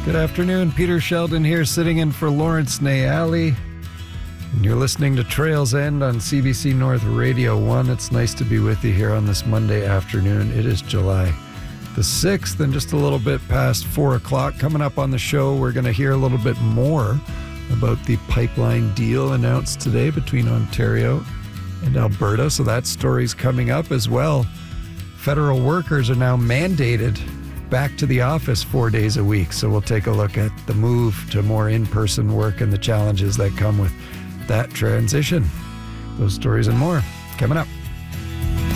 Good afternoon, Peter Sheldon here, sitting in for Lawrence Nayali. And you're listening to Trails End on CBC North Radio 1. It's nice to be with you here on this Monday afternoon. It is July the 6th and just a little bit past 4 o'clock. Coming up on the show, we're going to hear a little bit more about the pipeline deal announced today between Ontario and Alberta. So that story's coming up as well. Federal workers are now mandated back to the office 4 days a week. So we'll take a look at the move to more in-person work and the challenges that come with that transition. Those stories and more coming up.